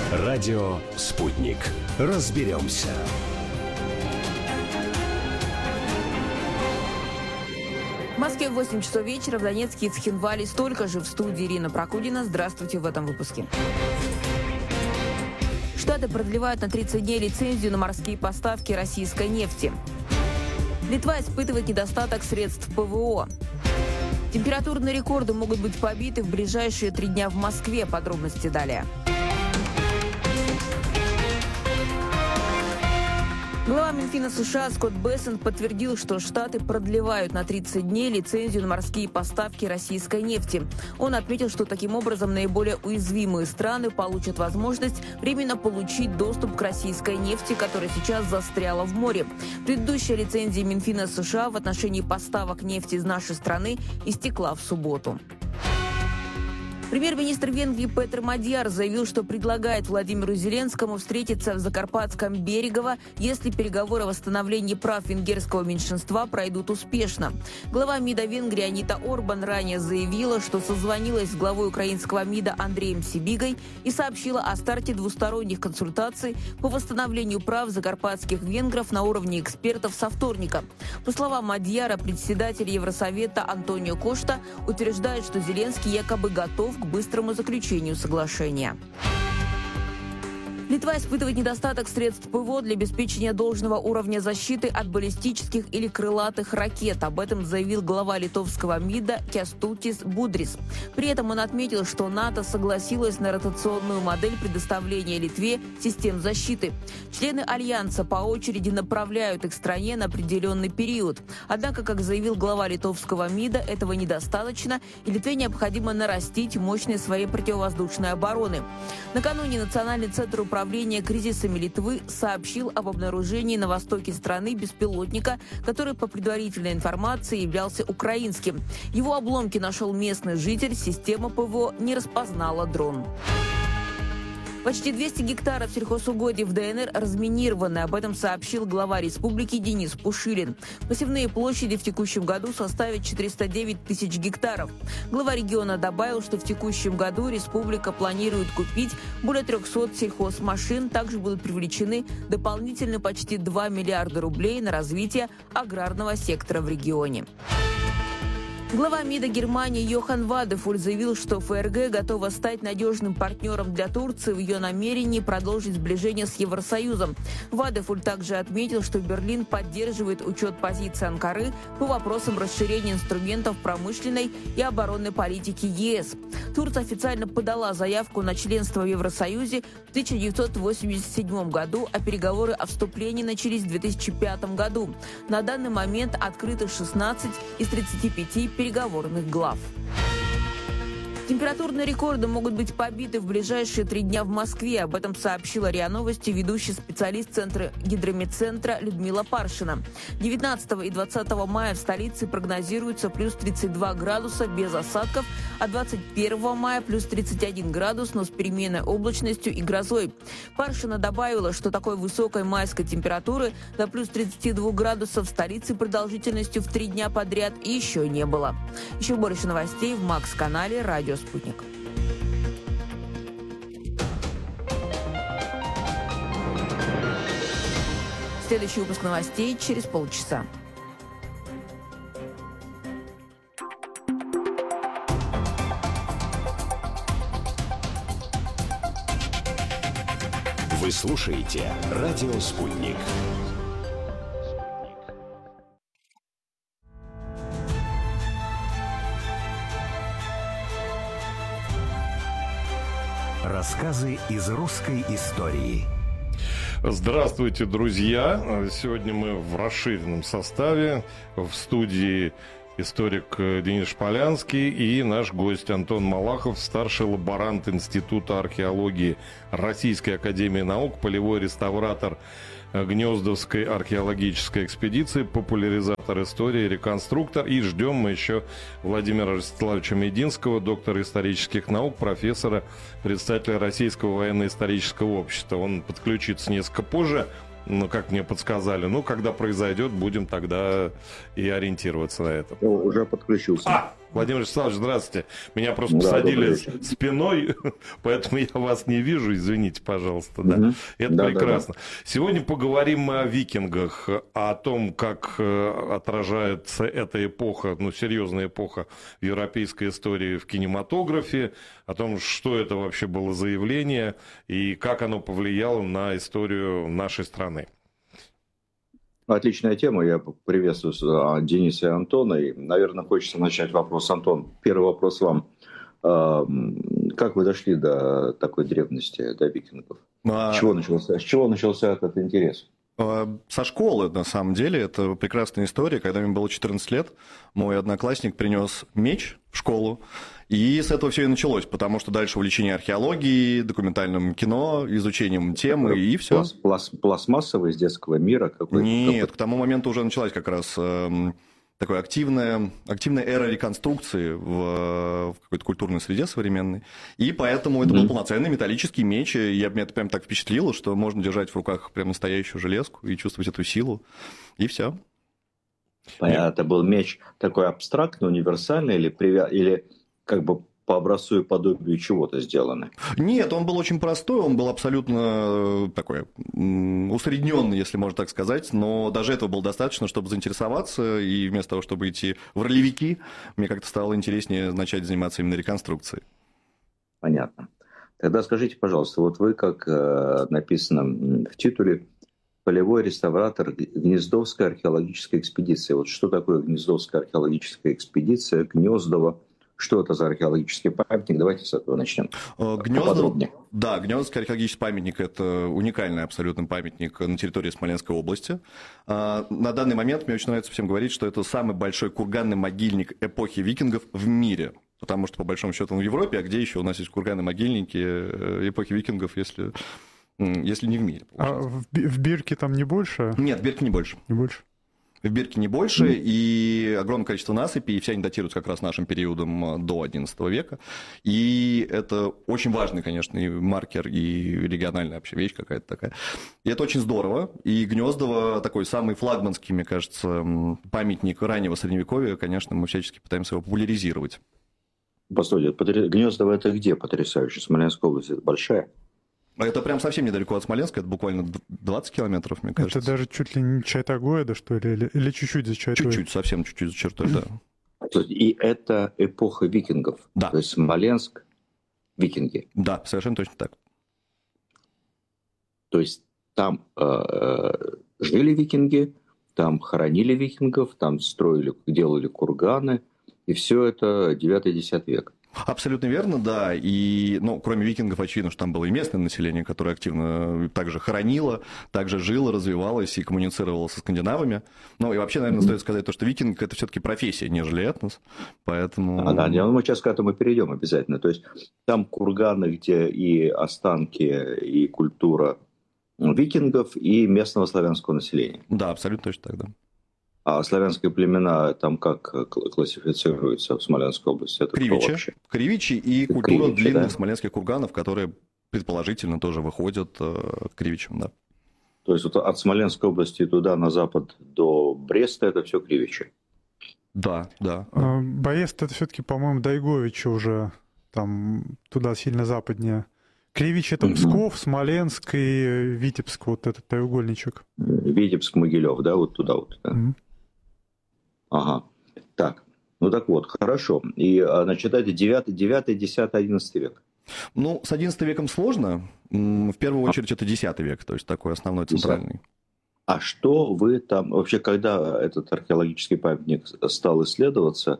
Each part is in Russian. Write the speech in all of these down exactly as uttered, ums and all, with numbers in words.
Радио «Спутник». Разберемся. В Москве восемь часов вечера, в Донецке и Цхинвале столько же. В студии Ирина Прокудина. Здравствуйте в этом выпуске. Штаты продлевают на тридцать дней лицензию на морские поставки российской нефти. Литва испытывает недостаток средств ПВО. Температурные рекорды могут быть побиты в ближайшие три дня в Москве. Подробности далее. Глава Минфина США Скотт Бессент подтвердил, что Штаты продлевают на тридцать дней лицензию на морские поставки российской нефти. Он отметил, что таким образом наиболее уязвимые страны получат возможность временно получить доступ к российской нефти, которая сейчас застряла в море. Предыдущая лицензия Минфина США в отношении поставок нефти из нашей страны истекла в субботу. Премьер-министр Венгрии Петр Мадьяр заявил, что предлагает Владимиру Зеленскому встретиться в Закарпатском Берегово, если переговоры о восстановлении прав венгерского меньшинства пройдут успешно. Глава МИДа Венгрии Анита Орбан ранее заявила, что созвонилась с главой украинского МИДа Андреем Сибигой и сообщила о старте двусторонних консультаций по восстановлению прав закарпатских венгров на уровне экспертов со вторника. По словам Мадьяра, председатель Евросовета Антонио Кошта утверждает, что Зеленский якобы готов к быстрому заключению соглашения. Литва испытывает недостаток средств ПВО для обеспечения должного уровня защиты от баллистических или крылатых ракет. Об этом заявил глава литовского МИДа Кястутис Будрис. При этом он отметил, что НАТО согласилось на ротационную модель предоставления Литве систем защиты. Члены Альянса по очереди направляют их стране на определенный период. Однако, как заявил глава литовского МИДа, этого недостаточно, и Литве необходимо нарастить мощность своей противовоздушной обороны. Накануне Национальный центр управления Управление кризисами Литвы сообщил об обнаружении на востоке страны беспилотника, который, по предварительной информации, являлся украинским. Его обломки нашел местный житель, система ПВО не распознала дрон. Почти двести гектаров сельхозугодий в ДНР разминированы. Об этом сообщил глава республики Денис Пушилин. Посевные площади в текущем году составят четыреста девять тысяч гектаров. Глава региона добавил, что в текущем году республика планирует купить более трехсот сельхозмашин. Также будут привлечены дополнительно почти два миллиарда рублей на развитие аграрного сектора в регионе. Глава МИДа Германии Йохан Вадефуль заявил, что ФРГ готова стать надежным партнером для Турции в ее намерении продолжить сближение с Евросоюзом. Вадефуль также отметил, что Берлин поддерживает учет позиции Анкары по вопросам расширения инструментов промышленной и оборонной политики ЕС. Турция официально подала заявку на членство в Евросоюзе в тысяча девятьсот восемьдесят седьмом году, а переговоры о вступлении начались в две тысячи пятом году. На данный момент открыты шестнадцать из тридцати пяти переговорных глав. Температурные рекорды могут быть побиты в ближайшие три дня в Москве. Об этом сообщила РИА Новости ведущий специалист Центра гидрометцентра Людмила Паршина. девятнадцатого и двадцатого мая в столице прогнозируется плюс тридцать два градуса без осадков, а двадцать первого мая плюс тридцать один градус, но с переменной облачностью и грозой. Паршина добавила, что такой высокой майской температуры до плюс тридцати двух градусов в столице продолжительностью в три дня подряд еще не было. Еще больше новостей в Макс-канале «Радио Спутник». Следующий выпуск новостей через полчаса. Вы слушаете «Радио Спутник». Рассказы из русской истории. Здравствуйте, друзья! Сегодня мы в расширенном составе. В студии историк Денис Шполянский и наш гость Антон Малахов, старший лаборант Института археологии Российской академии наук, полевой реставратор Гнездовской археологической экспедиции, популяризатор истории, реконструктор. И ждем мы еще Владимира Ростиславовича Мединского, доктора исторических наук, профессора, представителя Российского военно-исторического общества. Он подключится несколько позже, но, как мне подсказали, ну, когда произойдет, будем тогда и ориентироваться на это. О, уже подключился. А, Владимир Вячеславович, здравствуйте. Меня просто Да, посадили спиной, поэтому я вас не вижу, извините, пожалуйста. Да. Угу. Это да, прекрасно. Да, да. Сегодня поговорим мы о викингах, о том, как отражается эта эпоха, ну, серьезная эпоха в европейской истории в кинематографе, о том, что это вообще было за явление и как оно повлияло на историю нашей страны. Отличная тема. Я приветствую Дениса и Антона. И, наверное, хочется начать вопрос. Антон, первый вопрос вам. Как вы дошли до такой древности, до викингов? А... С чего начался, с чего начался этот интерес? Со школы, на самом деле. Это прекрасная история. Когда мне было четырнадцать лет, мой одноклассник принес меч в школу. И с этого все и началось, потому что дальше увлечение археологией, документальным кино, изучением темы и все. Пласт, пласт, пластмассовый из детского мира? Какой-то, Нет, какой-то... к тому моменту уже началась как раз э, такая активная, активная эра реконструкции в, в какой-то культурной среде современной. И поэтому это mm-hmm. был полноценный металлический меч. И я, меня это прям так впечатлило, что можно держать в руках прям настоящую железку и чувствовать эту силу. И все. Понятно, это был меч такой абстрактный, универсальный или, привя... или... как бы по образцу и подобию чего-то сделаны? Нет, он был очень простой, он был абсолютно такой усредненный, если можно так сказать, но даже этого было достаточно, чтобы заинтересоваться, и вместо того, чтобы идти в ролевики, мне как-то стало интереснее начать заниматься именно реконструкцией. Понятно. Тогда скажите, пожалуйста, вот вы, как написано в титуле, полевой реставратор Гнездовской археологической экспедиции. Вот что такое Гнездовская археологическая экспедиция, Гнездово? Что это за археологический памятник? Давайте с этого начнем. Гнездово, да, Гнездовский археологический памятник – это уникальный абсолютно памятник на территории Смоленской области. На данный момент мне очень нравится всем говорить, что это самый большой курганный могильник эпохи викингов в мире. Потому что, по большому счету, он в Европе, а где еще у нас есть курганные могильники эпохи викингов, если, если не в мире? А в, в Бирке там не больше? Нет, в Бирке не больше. Не больше. В Бирке не больше, mm. и огромное количество насыпей, и все они датируются как раз нашим периодом до одиннадцатого века. И это очень важный, конечно, и маркер, и региональная вообще вещь какая-то такая. И это очень здорово. И Гнездово такой самый флагманский, мне кажется, памятник раннего Средневековья. Конечно, мы всячески пытаемся его популяризировать. Постойте, Гнездово это где потрясающе? Смоленская область, это большая? Это прям совсем недалеко от Смоленска, это буквально двадцать километров, мне кажется. Это даже чуть ли не Чайтагоя, да, что ли? Или, или чуть-чуть за чертой? Чуть-чуть, совсем чуть-чуть за чертой, да. И это эпоха викингов? Да. То есть Смоленск, викинги? Да, совершенно точно так. То есть там э, жили викинги, там хоронили викингов, там строили, делали курганы, и все это девятый-десятый век? Абсолютно верно, да. И, ну, кроме викингов, очевидно, что там было и местное население, которое активно также хоронило, также жило, развивалось и коммуницировало со скандинавами. Ну, и вообще, наверное, стоит сказать то, что викинг – это все-таки профессия, нежели этнос. Поэтому... А, да, мы сейчас к этому перейдем обязательно. То есть там курганы, где и останки, и культура викингов, и местного славянского населения. Да, абсолютно точно так, да. А славянские племена там как классифицируются в Смоленской области? Это Кривичи. Кривичи и культура Кривичи, длинных да? смоленских курганов, которые предположительно тоже выходят э, к Кривичам, да. То есть вот от Смоленской области туда на запад до Бреста это все Кривичи? Да, да. А, Брест это все-таки, по-моему, Дайговичи уже там туда сильно западнее. Кривичи это Псков, Смоленск и Витебск, вот этот треугольничек. Витебск, Могилев, да, вот туда вот. Да? Mm-hmm. Ага, так, ну так вот, хорошо. И, значит, это девятый, девятый, десятый, одиннадцатый век. Ну, с одиннадцатым веком сложно. В первую очередь это десятый век, то есть такой основной центральный. А что вы там, вообще, когда этот археологический памятник стал исследоваться,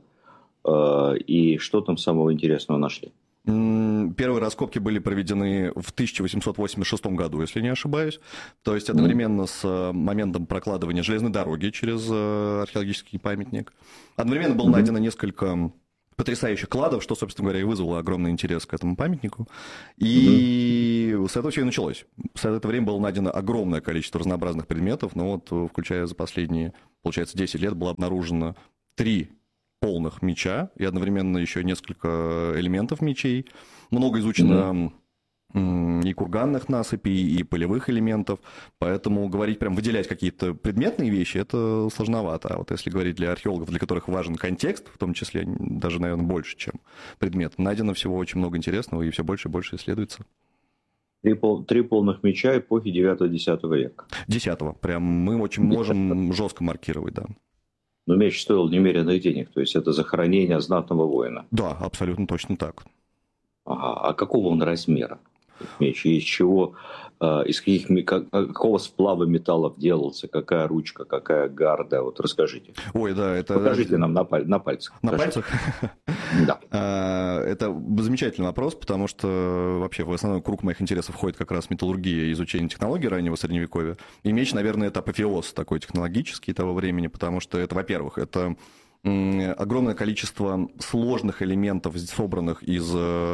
и что там самого интересного нашли? Первые раскопки были проведены в тысяча восемьсот восемьдесят шестом году, если не ошибаюсь. То есть одновременно с моментом прокладывания железной дороги через археологический памятник. Одновременно было найдено несколько потрясающих кладов, что, собственно говоря, и вызвало огромный интерес к этому памятнику. И с этого все и началось. В это время было найдено огромное количество разнообразных предметов, но вот, включая за последние, получается, десять лет, было обнаружено три полных меча и одновременно еще несколько элементов мечей. Много изучено mm-hmm. и курганных насыпей, и полевых элементов, поэтому говорить, прям выделять какие-то предметные вещи, это сложновато. А вот если говорить для археологов, для которых важен контекст, в том числе даже, наверное, больше, чем предмет, найдено всего очень много интересного, и все больше и больше исследуется. Три, пол, три полных меча эпохи девятого-десятого века. Десятого. Прям мы очень можем жестко маркировать, да. Но меч стоил немеренных денег, то есть это захоронение знатного воина. Да, абсолютно точно так. Ага. А какого он размера? Меч, и из чего, э, из каких, как, какого сплава металлов делался, какая ручка, какая гарда, вот расскажите. Ой, да, это... Покажите нам на, паль... на пальцах. На Покажите. пальцах? Да. Это замечательный вопрос, потому что вообще в основной круг моих интересов входит как раз металлургия и изучение технологий раннего Средневековья. И меч, наверное, это апофеоз такой технологический того времени, потому что это, во-первых, это огромное количество сложных элементов, собранных из...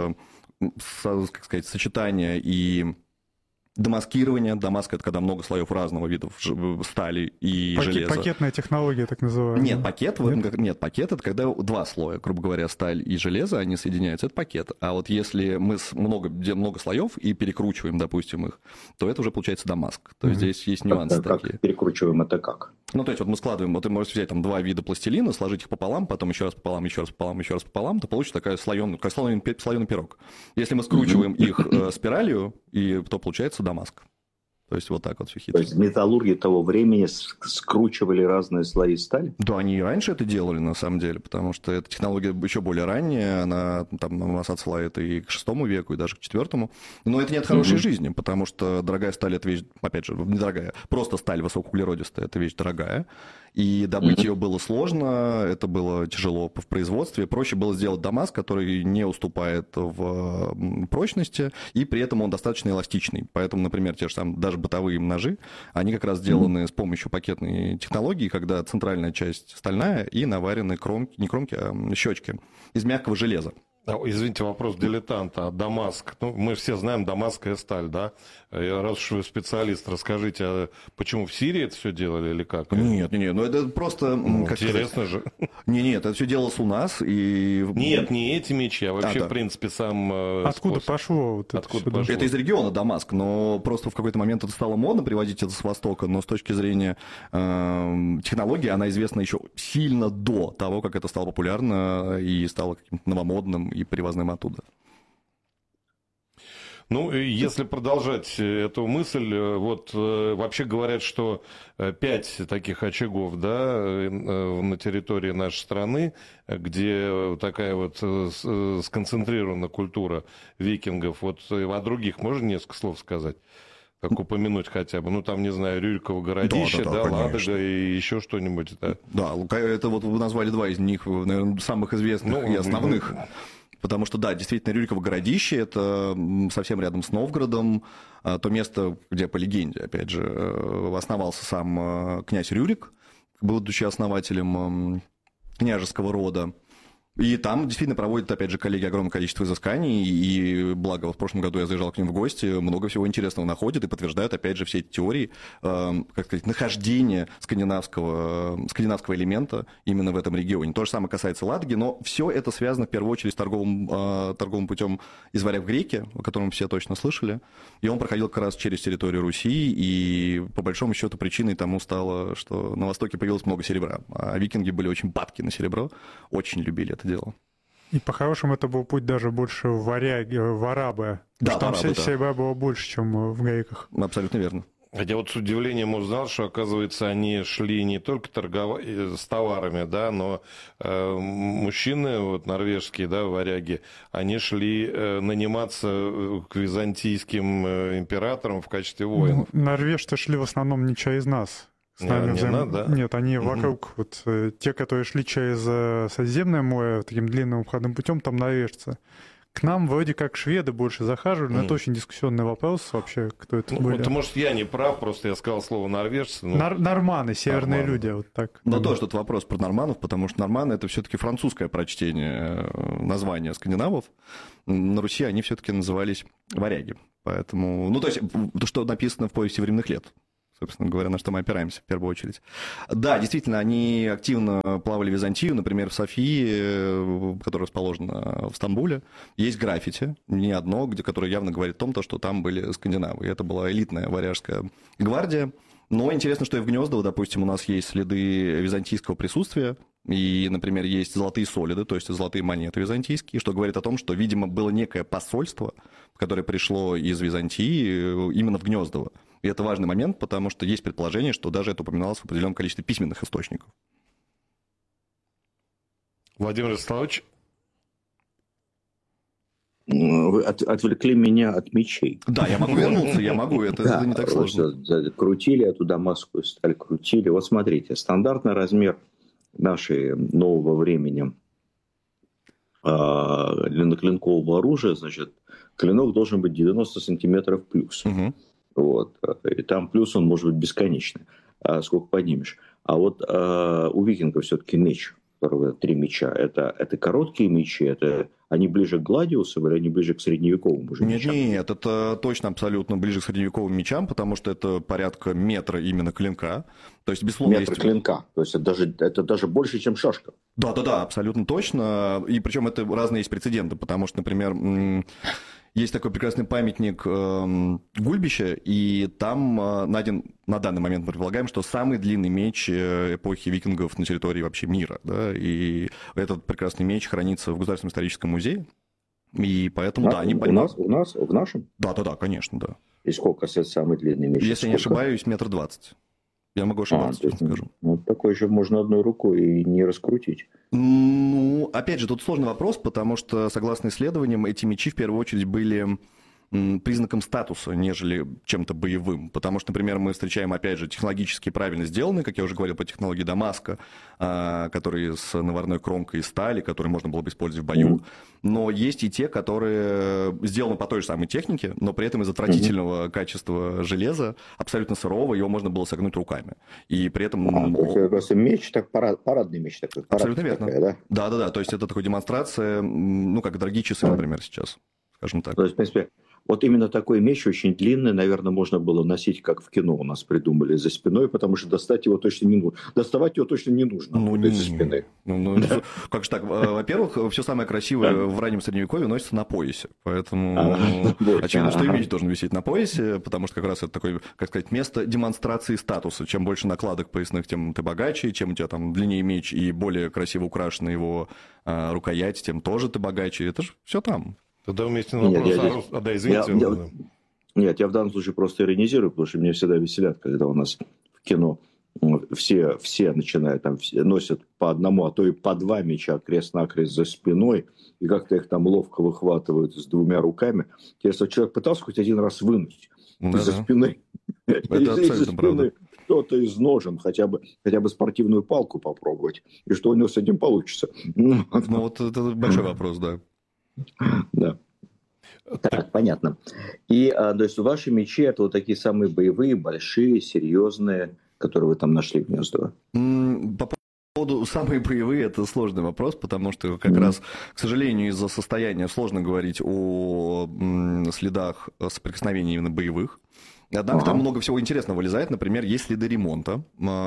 как сказать, сочетание и демаскирование. Дамаск — это когда много слоев разного вида стали и Пакет, железа. Пакетная технология, так называемая. Нет, пакет, нет? нет, пакет — это когда два слоя, грубо говоря, сталь и железо, они соединяются, это пакет. А вот если мы много, много слоев и перекручиваем, допустим, их, то это уже получается Дамаск. То есть mm-hmm. здесь есть нюансы как, такие. Как перекручиваем это как? Ну, то есть вот мы складываем, вот вы можете взять там два вида пластилина, сложить их пополам, потом еще раз пополам, еще раз пополам, еще раз пополам, то получится такая слоеный, как слоеный, слоеный пирог. Если мы скручиваем mm-hmm. их э, спиралью, и, то получается Дамаск. То есть вот так вот все хитро. То есть металлурги того времени скручивали разные слои стали? Да, они и раньше это делали, на самом деле, потому что эта технология еще более ранняя, она там нас отсылает и к шестому веку, и даже к четвертому. Но это не от хорошей mm-hmm. жизни, потому что дорогая сталь — это вещь, опять же, недорогая, просто сталь высокоуглеродистая — это вещь дорогая, и добыть mm-hmm. ее было сложно, это было тяжело в производстве. Проще было сделать Дамаск, который не уступает в прочности, и при этом он достаточно эластичный. Поэтому, например, те же самые даже бытовые ножи, они как раз сделаны mm-hmm. с помощью пакетной технологии, когда центральная часть стальная и наварены кромки, не кромки, а щечки из мягкого железа. Извините, вопрос дилетанта. А Дамаск? Ну, мы все знаем дамасская сталь, да? Раз уж вы специалист, расскажите, а почему в Сирии это все делали или как? Нет, нет, нет, ну это просто... Ну, как интересно сказать? же. Нет, нет, это все делалось у нас и... Нет, не эти мечи, а вообще, а, да. в принципе, сам Откуда способ. пошло вот это Откуда пошло? Это из региона Дамаск, но просто в какой-то момент это стало модно привозить это с Востока, но с точки зрения э, технологии она известна еще сильно до того, как это стало популярно и стало каким-то новомодным и привозным оттуда. Ну, если продолжать эту мысль, вот вообще говорят, что пять таких очагов, да, на территории нашей страны, где такая вот сконцентрирована культура викингов, вот о других можно несколько слов сказать? Как упомянуть хотя бы, ну там, не знаю, Рюриково городище, да, да, да, да Ладога и еще что-нибудь. Да. да, это вот вы назвали два из них, наверное, самых известных ну, и основных. Ну, Потому что, да, действительно, Рюриково городище – это совсем рядом с Новгородом, то место, где, по легенде, опять же, основался сам князь Рюрик, будучи основателем княжеского рода. И там действительно проводят, опять же, коллеги огромное количество изысканий, и благо, в прошлом году я заезжал к ним в гости, много всего интересного находят и подтверждают, опять же, все эти теории, э, как сказать, нахождения скандинавского, э, скандинавского элемента именно в этом регионе. То же самое касается Ладоги, но все это связано в первую очередь с торговым, э, торговым путем из Варяг в Греки, о котором все точно слышали, и он проходил как раз через территорию Руси, и по большому счету причиной тому стало, что на Востоке появилось много серебра, а викинги были очень падки на серебро, очень любили это дело. И по-хорошему это был путь даже больше в варяги, в арабы. Да, там арабы, да. серебра было больше, чем в греках. Абсолютно верно. Хотя вот с удивлением узнал, что, оказывается, они шли не только торговать с товарами, да, но э, мужчины, вот, норвежские, да, варяги, они шли э, наниматься к византийским э, императорам в качестве воинов. Ну, норвежцы шли в основном не через нас. С нами не, взаим... не надо, да? Нет, они угу. вокруг, вот э, те, которые шли через э, Средиземное море таким длинным обходным путем, там норвежцы. К нам вроде как шведы больше захаживали, но mm. это очень дискуссионный вопрос вообще, кто это ну, были. Вот, может, я не прав, просто я сказал слово норвежцы. Но... Нар- норманы, северные норманы. люди, вот так. Но тоже тут вопрос про норманов, потому что норманы — это все-таки французское прочтение названия скандинавов. На Руси они все-таки назывались варяги. Поэтому, ну, то есть, то, что написано в повести временных лет. собственно говоря, на что мы опираемся в первую очередь. Да, действительно, они активно плавали в Византию, например, в Софии, которая расположена в Стамбуле, есть граффити, не одно, где, которое явно говорит о том, что там были скандинавы. И это была элитная варяжская гвардия. Но интересно, что и в Гнездово, допустим, у нас есть следы византийского присутствия, и, например, есть золотые солиды, то есть золотые монеты византийские, что говорит о том, что, видимо, было некое посольство, которое пришло из Византии именно в Гнездово. И это важный момент, потому что есть предположение, что даже это упоминалось в определенном количестве письменных источников. Владимир Вячеславович? Вы от, отвлекли меня от мечей. Да, я могу вернуться, я могу, это, да, это не так сложно. Крутили эту дамасскую сталь, крутили. Вот смотрите, стандартный размер нашей нового времени длинноклинкового оружия, значит, клинок должен быть девяносто сантиметров плюс. Угу. Вот. И там плюс он может быть бесконечный, а сколько поднимешь. А вот а, у викингов все-таки меч, три меча, это, это короткие мечи, это они ближе к гладиусам или они ближе к средневековым уже нет, мечам? Нет, это точно абсолютно ближе к средневековым мечам, потому что это порядка метра именно клинка. То есть, безусловно, метр есть... клинка, то есть это даже, это даже больше, чем шашка. Да-да-да, абсолютно точно. И причем это разные есть прецеденты, потому что, например, есть такой прекрасный памятник Гульбища, и там найден, на данный момент мы предполагаем, что самый длинный меч эпохи викингов на территории вообще мира. Да? И этот прекрасный меч хранится в Государственном историческом музее. И поэтому, а, да, они... У нас, у нас, в нашем? Да-да-да, конечно, да. И сколько это самый длинный меч? Если сколько? не ошибаюсь, метр двадцать. Я могу ошибаться, а, честно скажу. Ну, такой же можно одной рукой и не раскрутить. Ну, опять же, тут сложный вопрос, потому что, согласно исследованиям, эти мечи в первую очередь были признаком статуса, нежели чем-то боевым. Потому что, например, мы встречаем, опять же, технологически правильно сделанные, как я уже говорил, по технологии Дамаска, которые с наварной кромкой из стали, которые можно было бы использовать в бою. Mm-hmm. Но есть и те, которые сделаны по той же самой технике, но при этом из отвратительного mm-hmm. качества железа, абсолютно сырого, его можно было согнуть руками. И при этом... А, то есть это просто меч, так, парад, парадный меч такой. Абсолютно верно. Такая, да? Да-да-да, то есть это такая демонстрация, ну, как дорогие часы, например, сейчас, скажем так. То есть, в принципе, вот именно такой меч очень длинный, наверное, можно было носить, как в кино у нас придумали, за спиной, потому что достать его точно не нужно. Доставать его точно не нужно. Ну, вот не, из-за спины. Ну, ну, да. Как же так? Во-первых, все самое красивое в раннем Средневековье носится на поясе. Поэтому очевидно, что и меч должен висеть на поясе, потому что как раз это такое, как сказать, место демонстрации статуса. Чем больше накладок поясных, тем ты богаче, чем у тебя там длиннее меч и более красиво украшена его рукоять, тем тоже ты богаче. Это же все там. Тогда вместе на вопрос, нет, я, а, да, извините. Я, я, нет, я в данном случае просто иронизирую, потому что меня всегда веселят, когда у нас в кино все, все начинают, там, все носят по одному, а то и по два меча крест-накрест за спиной, и как-то их там ловко выхватывают с двумя руками. Если человек пытался хоть один раз вынуть да, из-за да. спины, из-за спины что-то из ножен, хотя бы, хотя бы спортивную палку попробовать, и что у него с этим получится. Ну, вот это большой вопрос, да. Да. Так, понятно. И, то есть, ваши мечи это вот такие самые боевые, большие, серьезные, которые вы там нашли в Гнездово? По поводу самые боевые, это сложный вопрос, потому что как mm-hmm. раз, к сожалению, из-за состояния сложно говорить о следах соприкосновений именно боевых. Однако ага. там много всего интересного вылезает. Например, есть следы ремонта.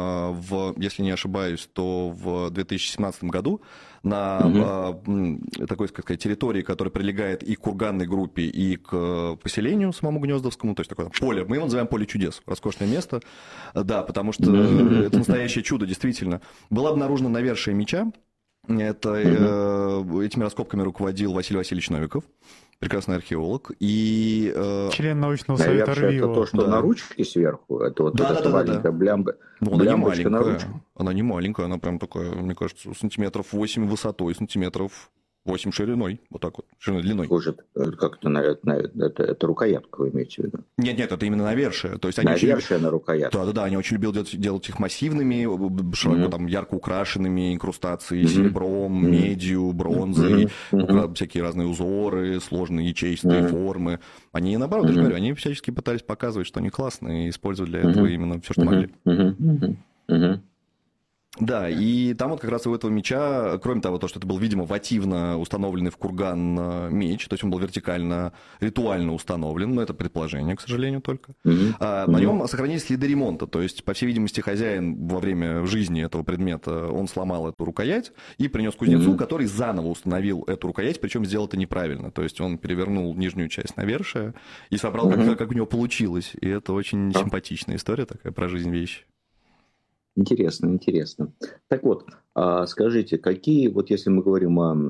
В, если не ошибаюсь, то в две тысячи семнадцатом году на угу. такой, как сказать, территории, которая прилегает и к курганной группе, и к поселению самому Гнездовскому, то есть такое поле, мы его называем поле чудес, роскошное место, да, потому что это настоящее чудо, действительно. Было обнаружено навершие меча. Это, угу. э, этими раскопками руководил Василий Васильевич Новиков, прекрасный археолог. И, э, член научного совета РВИО. Это то, что да. на ручке сверху? Это вот да, эта да, маленькая да, да. блямба, ну, она блямбочка не на ручке? Она не маленькая, она прям такая, мне кажется, сантиметров восемь высотой, сантиметров восемь шириной, вот так вот, шириной, длиной. Слушай, как это, это, это, это рукоятка, вы имеете в виду? Нет, нет, это именно навершие. То есть они навершие очень... на рукоятку. Да, да, да, они очень любили делать, делать их массивными, широко, mm-hmm. там, ярко украшенными, инкрустацией mm-hmm. серебром, mm-hmm. медью, бронзой, mm-hmm. всякие разные узоры, сложные ячеистые mm-hmm. формы. Они, наоборот, mm-hmm. я же говорю, они всячески пытались показывать, что они классные, и использовали для этого mm-hmm. именно все, что могли. Mm-hmm. Mm-hmm. Да, и там вот как раз у этого меча, кроме того, то, что это был, видимо, вативно установленный в курган меч, то есть он был вертикально, ритуально установлен, но это предположение, к сожалению, только. Mm-hmm. А, на нем сохранились следы ремонта, то есть, по всей видимости, хозяин во время жизни этого предмета, он сломал эту рукоять и принес кузнецу, mm-hmm. который заново установил эту рукоять, причем сделал это неправильно, то есть он перевернул нижнюю часть навершия и собрал, mm-hmm. как, как у него получилось, и это очень mm-hmm. симпатичная история такая про жизнь вещи. Интересно, интересно. Так вот, скажите, какие, вот если мы говорим о